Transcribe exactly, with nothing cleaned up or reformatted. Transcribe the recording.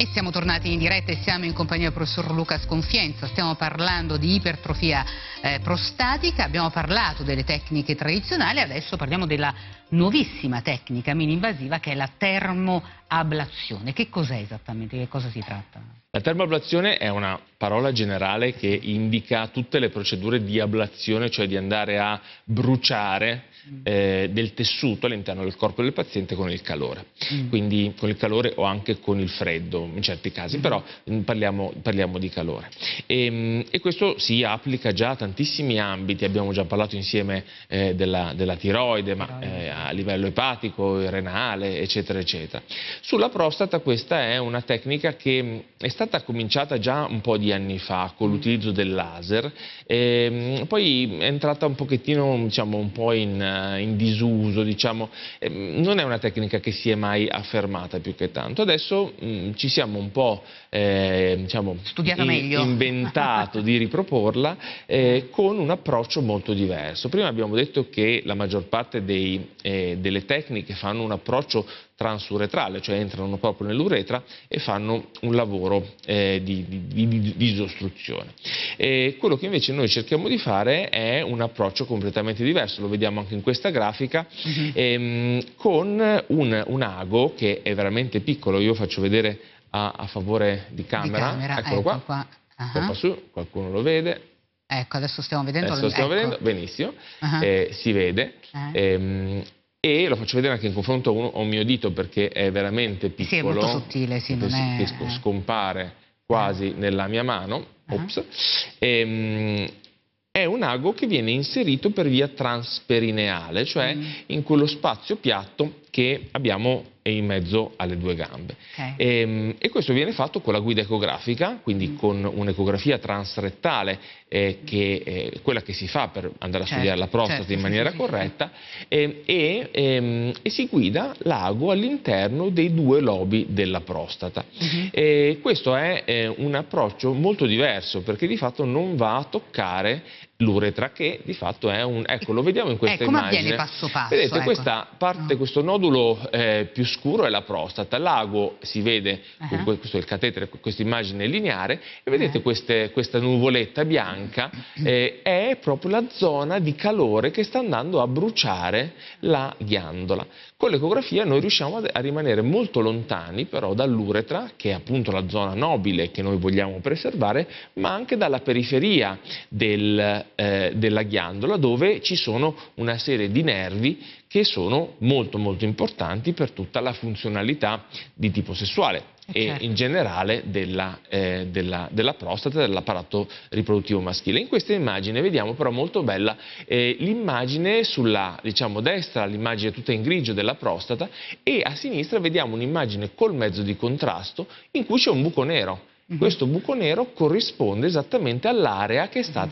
E siamo tornati in diretta e siamo in compagnia del professor Luca Sconfienza. Stiamo parlando di ipertrofia eh, prostatica, abbiamo parlato delle tecniche tradizionali, adesso parliamo della nuovissima tecnica mini-invasiva che è la termoablazione. Che cos'è esattamente? Di che cosa si tratta? La termoablazione è una parola generale che indica tutte le procedure di ablazione, cioè di andare a bruciare eh, del tessuto all'interno del corpo del paziente con il calore. Mm. Quindi con il calore o anche con il freddo in certi casi, mm. però parliamo, parliamo di calore. E, e questo si applica già a tantissimi ambiti, abbiamo già parlato insieme eh, della, della tiroide, ma eh, a livello epatico, renale, eccetera, eccetera. Sulla prostata questa è una tecnica che è stata cominciata già un po' di anni fa con l'utilizzo del laser, e poi è entrata un pochettino, diciamo, un po' in, in disuso, diciamo. Non è una tecnica che si è mai affermata più che tanto. Adesso mh, ci siamo un po' eh, diciamo, Studiata in, meglio. inventato di riproporla eh, con un approccio molto diverso. Prima abbiamo detto che la maggior parte dei, eh, delle tecniche fanno un approccio transuretrale, cioè entrano proprio nell'uretra e fanno un lavoro eh, di, di, di, di disostruzione. E quello che invece noi cerchiamo di fare è un approccio completamente diverso, lo vediamo anche in questa grafica, mm-hmm. ehm, con un, un ago che è veramente piccolo. Io faccio vedere a, a favore di camera, di camera eccolo ecco qua, qua. Uh-huh. Troppa su, qualcuno lo vede. Ecco, adesso stiamo vedendo. Adesso lo stiamo ecco. vedendo, benissimo, uh-huh. eh, si vede. Uh-huh. ehm, E lo faccio vedere anche in confronto a un mio dito perché è veramente piccolo. Sì, è molto sottile, sì, non è... che scompare quasi eh. nella mia mano. Ops. Uh-huh. ehm, è un ago che viene inserito per via transperineale, cioè mm. in quello spazio piatto che abbiamo in mezzo alle due gambe. Okay. E, e questo viene fatto con la guida ecografica, quindi mm. con un'ecografia transrettale, eh, che è quella che si fa per andare a certo, studiare la prostata certo, in maniera sì, corretta, sì. E, e, e, e si guida l'ago all'interno dei due lobi della prostata. Mm-hmm. E questo è eh, un approccio molto diverso, perché di fatto non va a toccare l'uretra, che di fatto è un... Ecco, lo vediamo in questa eh, come immagine. Come avviene passo passo? Vedete, ecco. questa parte, no. questo nodulo eh, più scuro è la prostata, l'ago si vede, uh-huh. questo è il catetere, questa immagine lineare, e vedete uh-huh. queste, questa nuvoletta bianca, eh, è proprio la zona di calore che sta andando a bruciare la ghiandola. Con l'ecografia noi riusciamo a rimanere molto lontani però dall'uretra, che è appunto la zona nobile che noi vogliamo preservare, ma anche dalla periferia del, eh, della ghiandola, dove ci sono una serie di nervi che sono molto molto importanti per tutta la funzionalità di tipo sessuale e certo. in generale della, eh, della, della prostata, dell'apparato riproduttivo maschile. In questa immagine vediamo però molto bella eh, l'immagine sulla, diciamo, destra, l'immagine tutta in grigio della prostata, e a sinistra vediamo un'immagine col mezzo di contrasto in cui c'è un buco nero. Mm-hmm. Questo buco nero corrisponde esattamente all'area che è stata